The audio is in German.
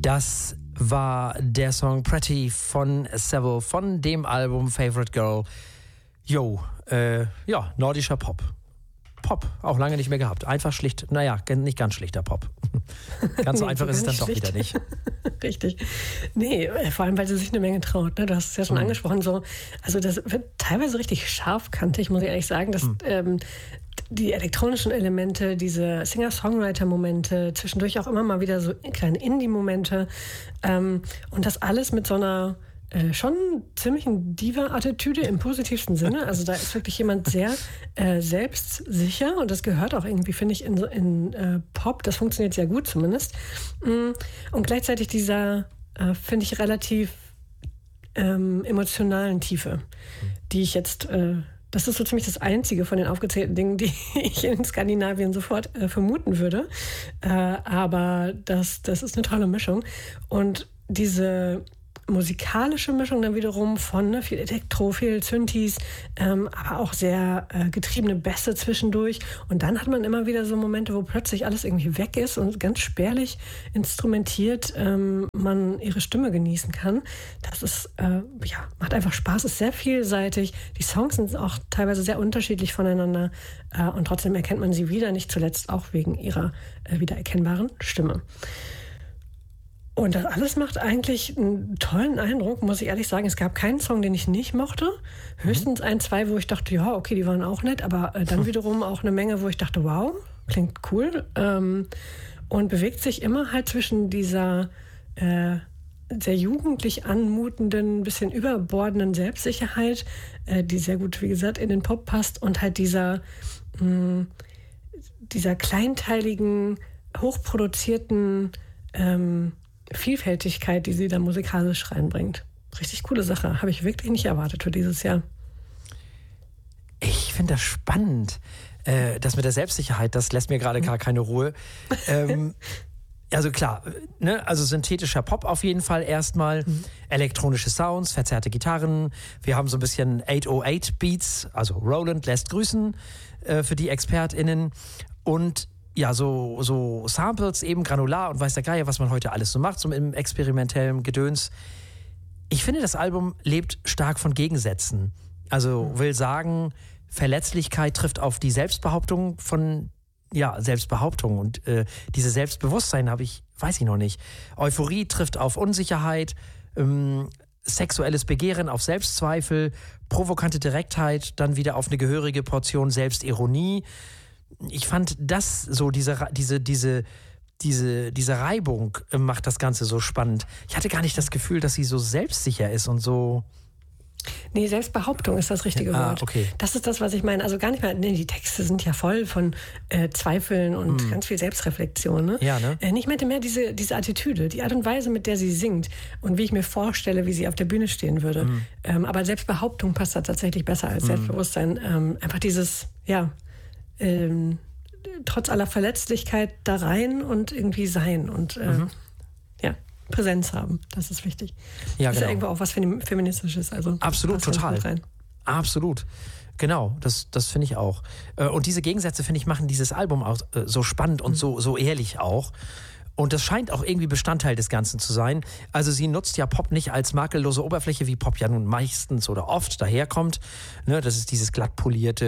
Das war der Song Pretty von Seville von dem Album Favorite Girl. Nordischer Pop. Pop, auch lange nicht mehr gehabt. Einfach schlicht, nicht ganz schlichter Pop. Ganz so einfach ist es dann doch wieder nicht. Richtig. Nee, vor allem, weil sie sich eine Menge traut. Ne? Du hast es ja schon angesprochen. Also das wird teilweise richtig scharfkantig, muss ich ehrlich sagen. Dass, die elektronischen Elemente, diese Singer-Songwriter-Momente, zwischendurch auch immer mal wieder so kleine Indie-Momente. Und das alles mit so einer schon ziemlichen Diva-Attitüde im positivsten Sinne. Also da ist wirklich jemand sehr selbstsicher und das gehört auch irgendwie, finde ich, in Pop. Das funktioniert sehr gut zumindest. Und gleichzeitig dieser, finde ich, relativ emotionalen Tiefe, die ich jetzt... Das ist so ziemlich das Einzige von den aufgezählten Dingen, die ich in Skandinavien sofort vermuten würde. Aber das ist eine tolle Mischung. Und diese musikalische Mischung dann wiederum von viel Elektro, viel Synthes, aber auch sehr getriebene Bässe zwischendurch. Und dann hat man immer wieder so Momente, wo plötzlich alles irgendwie weg ist und ganz spärlich instrumentiert man ihre Stimme genießen kann. Das ist, macht einfach Spaß, ist sehr vielseitig. Die Songs sind auch teilweise sehr unterschiedlich voneinander und trotzdem erkennt man sie wieder, nicht zuletzt auch wegen ihrer wiedererkennbaren Stimme. Und das alles macht eigentlich einen tollen Eindruck, muss ich ehrlich sagen. Es gab keinen Song, den ich nicht mochte. Höchstens 1, 2, wo ich dachte, ja, okay, die waren auch nett. Aber dann wiederum auch eine Menge, wo ich dachte, wow, klingt cool. Und bewegt sich immer halt zwischen dieser sehr jugendlich anmutenden, bisschen überbordenden Selbstsicherheit, die sehr gut, wie gesagt, in den Pop passt. Und halt dieser kleinteiligen, hochproduzierten Vielfältigkeit, die sie da musikalisch reinbringt. Richtig coole Sache. Habe ich wirklich nicht erwartet für dieses Jahr. Ich finde das spannend. Das mit der Selbstsicherheit, das lässt mir gerade gar keine Ruhe. Also klar, ne? Also synthetischer Pop auf jeden Fall erstmal. Elektronische Sounds, verzerrte Gitarren. Wir haben so ein bisschen 808 Beats. Also Roland lässt grüßen für die ExpertInnen. Und ja, so Samples, eben Granular und weiß der Geier, was man heute alles so macht, so im experimentellen Gedöns. Ich finde, das Album lebt stark von Gegensätzen. Also will sagen, Verletzlichkeit trifft auf die Selbstbehauptung von, Selbstbehauptung. Und dieses Selbstbewusstsein weiß ich noch nicht. Euphorie trifft auf Unsicherheit, sexuelles Begehren auf Selbstzweifel, provokante Direktheit, dann wieder auf eine gehörige Portion Selbstironie. Ich fand das so, diese Reibung macht das Ganze so spannend. Ich hatte gar nicht das Gefühl, dass sie so selbstsicher ist und so... Nee, Selbstbehauptung ist das richtige Wort. Okay. Das ist das, was ich meine. Also gar nicht mehr, die Texte sind ja voll von Zweifeln und ganz viel Selbstreflexion. Ne? Ja, ne? Ich meinte mehr diese Attitüde, die Art und Weise, mit der sie singt und wie ich mir vorstelle, wie sie auf der Bühne stehen würde. Aber Selbstbehauptung passt da tatsächlich besser als Selbstbewusstsein. Einfach dieses, trotz aller Verletzlichkeit da rein und irgendwie sein und Präsenz haben. Das ist wichtig. Ja, das ist ja irgendwo auch was Feministisches. Also absolut, total. Absolut. Genau, das finde ich auch. Und diese Gegensätze, finde ich, machen dieses Album auch so spannend und so ehrlich auch. Und das scheint auch irgendwie Bestandteil des Ganzen zu sein. Also sie nutzt ja Pop nicht als makellose Oberfläche, wie Pop ja nun meistens oder oft daherkommt. Ne, das ist dieses glatt polierte,